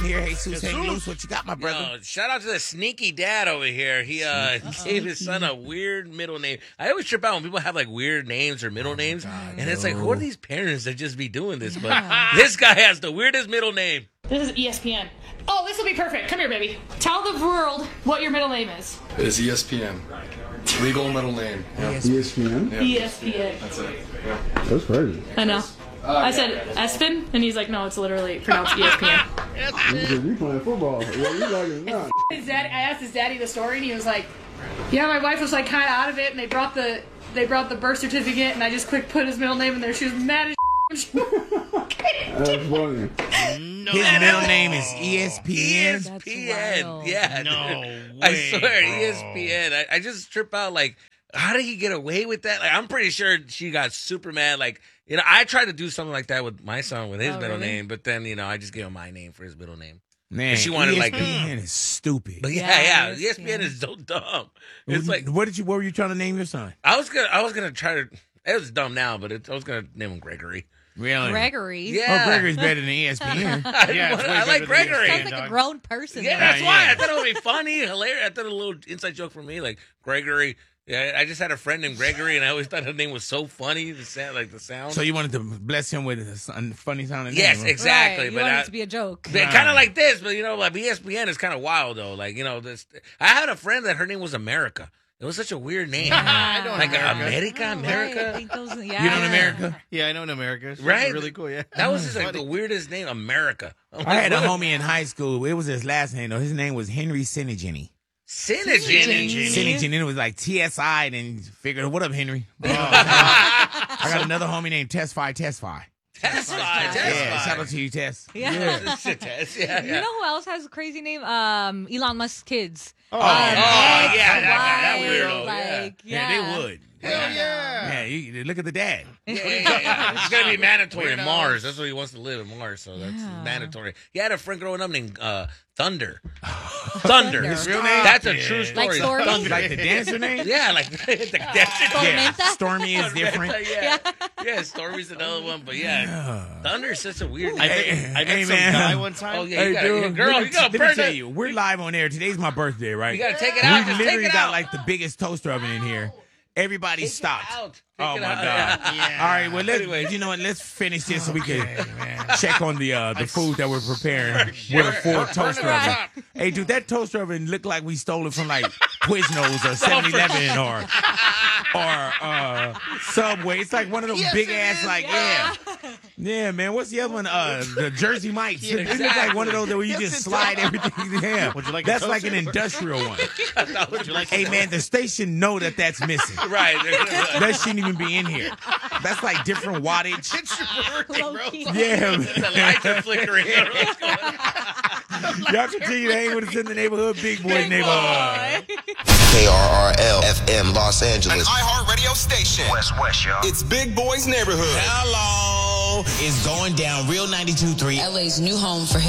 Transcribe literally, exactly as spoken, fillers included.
here. Jesus, hang loose. What you got, my brother? Yo, shout out to the sneaky dad over here. He uh, gave his son a weird middle name. I always trip out when people have like weird names or middle oh names, God, and no. it's like, who are these parents that just be doing this? But this guy has the weirdest middle name. This is E S P N. Oh, this will be perfect. Come here, baby. Tell the world what your middle name is. It's E S P N. Legal middle name. Yeah. E S P N? Yeah. E S P N. That's it. Yeah. That's crazy. I know. Uh, I said Espen, and he's like, no, it's literally pronounced E S P N. Because you playing football. Yeah, you like it not. His dad, I asked his daddy the story, and he was like, yeah, my wife was like kind of out of it, and they brought the they brought the birth certificate, and I just quick put his middle name in there. She was mad as That's funny. No. His middle name is E S P N. E S P N. Yeah. No way, I swear, bro. E S P N. I, I just trip out like, how did he get away with that? Like, I'm pretty sure she got super mad. Like, you know, I tried to do something like that with my son with his oh, middle really? name, but then, you know, I just gave him my name for his middle name. Man, she wanted E S P N like, is stupid. But yeah, yeah, yeah, E S P N is so dumb. It's what, like, what did you? What were you trying to name your son? I was gonna, I was gonna try to. It was dumb now, but it, I was gonna name him Gregory. Really? Gregory. Yeah. Oh, Gregory's better than E S P N. I, Yeah, it's way I like better than Gregory. E S P N, Sounds like dog. a grown person. Yeah, though. that's Yeah, why yeah. I thought it would be funny, hilarious. I thought a little inside joke for me, like Gregory. Yeah, I just had a friend named Gregory, and I always thought her name was so funny. The sound, like the sound. So you wanted to bless him with a son- funny sounding yes, name? Huh? exactly. Right, you but want I, it to be a joke. kind of like this, but you know, like E S P N is kind of wild though. Like you know, this. I had a friend that her name was America. It was such a weird name. I know like America. America, America. Right, I think those, yeah. You know America? Yeah, I know in America. It's Right? really cool, yeah. That was just like the weirdest name, America. I'm I had a like, homie in high school. It was his last name though. His name was Henry Sinigini. Synergy. Sinigini. It was like T S I, and figured, what up, Henry? Oh, I got another homie named Testify Testify. That's fine. That's Yeah, shout out fine. to you, Tess. Yeah. Yeah, Tess, yeah, You yeah. know who else has a crazy name? Um, Elon Musk's kids. Oh, Oh, yeah. yeah, that, that, that Wild, weirdo. Yeah. like, Yeah, yeah. they would. Hell yeah. Yeah, you, look at the dad. Yeah, yeah, yeah, yeah. It's gonna be mandatory in Weirdo. Mars. That's where he wants to live in Mars, so that's Yeah. mandatory. He had a friend growing up named uh, Thunder. Thunder. His real name? That's a Yeah. true story. Like Stormy? Thunder. Like the dancer name? Yeah, like the dancer. Yeah, Tormenta? Stormy is different. Yeah, yeah. Stormy's another one, but yeah, Thunder's such a weird I name. met, I met Hey, some man. guy one time. Oh yeah, Hey, you gotta, dude, girl, let you me, gotta let me burn tell that. you, we're live on air. Today's my birthday, right? You gotta take it out. We Just literally take it got out. like the biggest toaster oven in here. Everybody Take it stopped. out. Take Oh it my out. god! Yeah. All right, well, let's, Anyway. you know what? Let's finish this so we can check on the uh, the food that we're preparing Sure. with a Ford Burn toaster it oven. up. Hey, dude, that toaster oven looked like we stole it from like Quiznos or seven eleven or or uh, Subway. It's like one of those Yes, big it ass, is, like yeah. yeah, yeah, man. What's the other one? Uh, the Jersey Mike's. Yeah, It looks like one of those that where you Yes, just it slide does. everything. Yeah, Would you like a that's like an toaster? industrial one. Would you like Hey, some- man, the station know that that's missing. Right. That shouldn't even be in here. That's like different wattage. It's your birthday, bro. Low-key. Yeah, The man. lights are flickering. What's going on? Y'all continue to hang with us in the neighborhood, Big Boy neighborhood. K R R L F M Los An Angeles. iHeartRadio station. West West, y'all. It's Big Boy's Neighborhood. Hello. It's going down. Real ninety-two point three. L A's new home for